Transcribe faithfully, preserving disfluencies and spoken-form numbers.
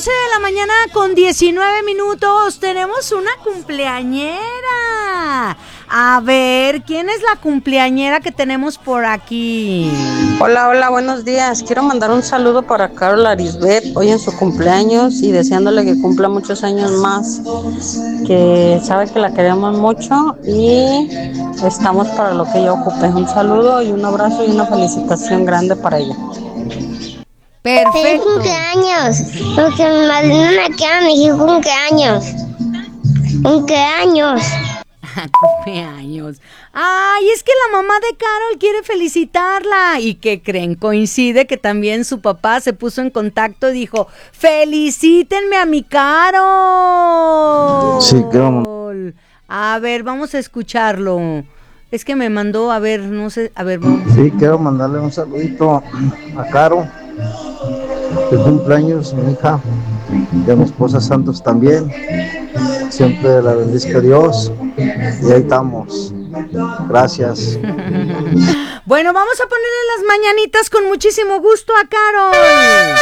doce de la mañana con diecinueve minutos tenemos una cumpleañera. A ver, ¿quién es la cumpleañera que tenemos por aquí? Hola, hola, buenos días. Quiero mandar un saludo para Carol Arisbet, hoy en su cumpleaños, y deseándole que cumpla muchos años más, que sabe que la queremos mucho y estamos para lo que ella ocupe. Un saludo y un abrazo y una felicitación grande para ella. Perfecto. ¡Feliz cumpleaños! Porque mi madrina me queda me dijo cumpleaños. ¡Cumpleaños! Cumpleaños. Ay, es que la mamá de Carol quiere felicitarla. ¿Y qué creen? Coincide que también su papá se puso en contacto y dijo: ¡felicítenme a mi Carol! Sí, creo. A ver, vamos a escucharlo. Es que me mandó, a ver, no sé, a ver, vamos. Sí, quiero mandarle un saludito a Caro, de cumpleaños, mi hija, y a mi esposa Santos también. Siempre la bendizca Dios y ahí estamos. Gracias. Bueno, vamos a ponerle las mañanitas con muchísimo gusto a Carol.